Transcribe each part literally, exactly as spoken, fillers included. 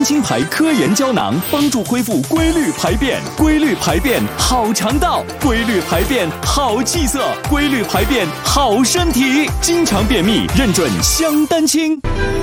金牌科研胶囊帮助恢复规律排便，规律排便好肠道，规律排便好气色，规律排便好身体。经常便秘认准香丹清。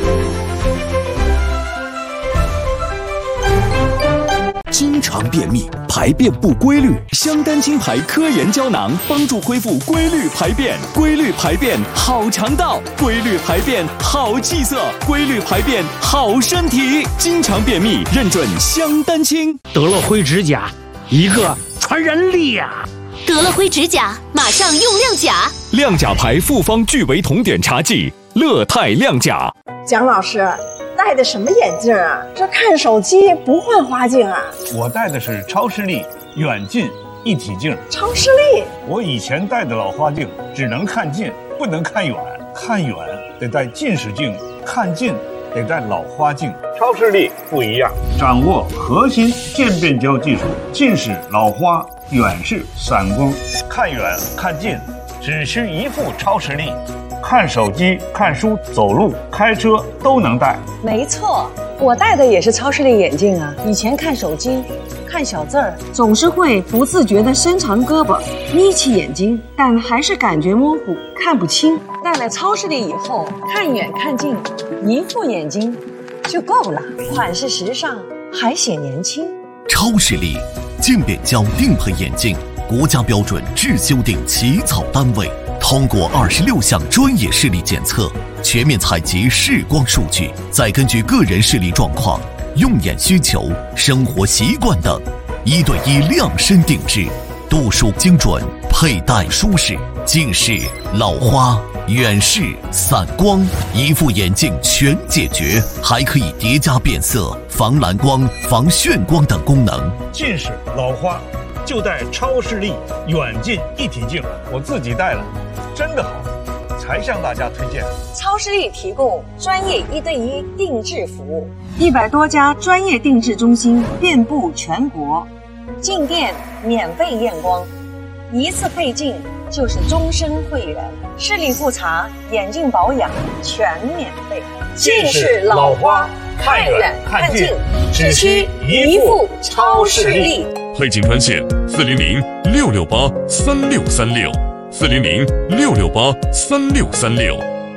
经常便秘，排便不规律，香丹清牌科研胶囊帮助恢复规律排便，规律排便好肠道，规律排便好气色，规律排便好身体。经常便秘认准香丹清。 得了灰指甲，一个传染力呀、啊！ 得了灰指甲，马上用亮甲。 亮甲牌复方聚维酮碘茶剂，乐泰亮甲。 蒋老师，戴的什么眼镜啊？这看手机不换花镜啊？ 我戴的是超视力远近一体镜。 超视力？ 我以前戴的老花镜只能看近，不能看远，看远得戴近视镜，看近得戴老花镜。超视力不一样，掌握核心渐变焦技术，近视、老花、远视、散光，看远看近只需一副超视力。看手机、看书、走路、开车都能戴。 没错，我戴的也是超视力眼镜啊。以前看手机、看小字儿，总是会不自觉地伸长胳膊，眯起眼睛，但还是感觉模糊，看不清。戴了超视力以后，看远看近，一副眼睛就够了，款式时尚，还显年轻。 超视力渐变焦定配眼镜，国家标准制修订起草单位。通过二十六项专业视力检测，全面采集视光数据，再根据个人视力状况、用眼需求、生活习惯等，一对一量身定制，度数精准，佩戴舒适，近视、老花、远视、散光，一副眼镜全解决，还可以叠加变色、防蓝光、防眩光等功能。 近视、老花就戴超视力远近一体镜，我自己戴了，真的好，才向大家推荐。 超视力提供专业一对一定制服务，一百多家专业定制中心遍布全国，进店免费验光，一次配镜就是终身会员，视力复查、眼镜保养全免费。 近视、老花看远看近只需一副超视力。 配镜专线四零零六六八三六三六，四零零六六八三六三六。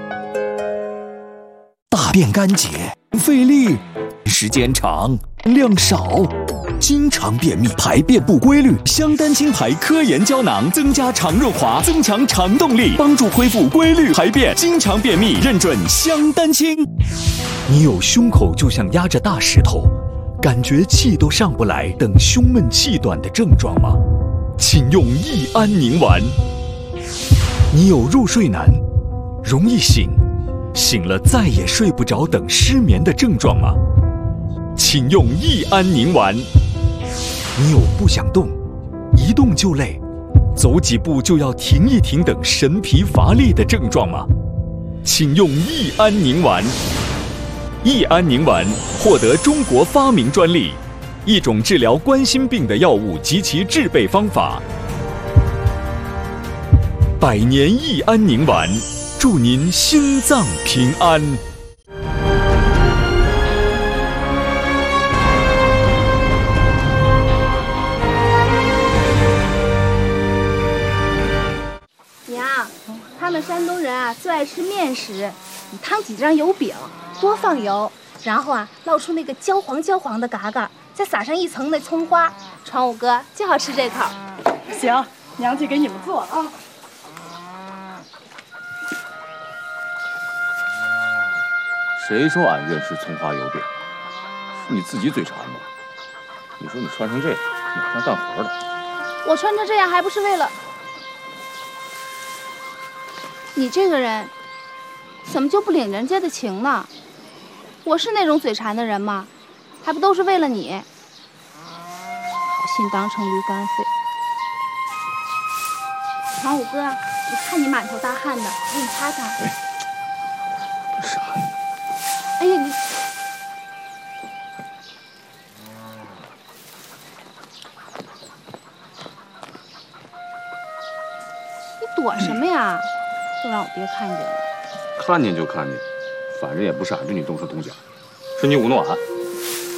大便干结，费力，时间长，量少，经常便秘，排便不规律。香丹清牌科研胶囊增加肠润滑，增强肠动力，帮助恢复规律排便。经常便秘认准香丹清。你有胸口就像压着大石头，感觉气都上不来等胸闷气短的症状吗？请用益安宁丸。你有入睡难、容易醒、醒了再也睡不着等失眠的症状吗？请用益安宁丸。你有不想动、一动就累、走几步就要停一停等神疲乏力的症状吗？请用益安宁丸。益安宁丸获得中国发明专利，一种治疗冠心病的药物及其制备方法。百年益安宁丸，祝您心脏平安。 娘，他们山东人啊最爱吃面食，你烫几张油饼，多放油，然后啊烙出那个焦黄焦黄的嘎嘎，再撒上一层那葱花，传武哥就好吃这口。 行，娘去给你们做啊。 谁说俺认识葱花油饼？是你自己嘴馋吧？你说你穿成这样，哪像干活的？ 我穿成这样还不是为了……你这个人，怎么就不领人家的情呢？我是那种嘴馋的人吗？还不都是为了你？好心当成驴肝肺。传武哥，你看你满头大汗的，我给你擦擦。 哎，傻呀！ 哎呀，你你躲什么呀？都让我爹看见了。 看见就看见，反正也不是俺对你动手动脚，是你忤逆俺。